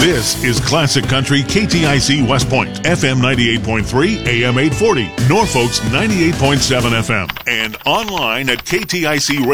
This is Classic Country KTIC West Point, FM 98.3, AM 840, Norfolk's 98.7 FM, and online at KTIC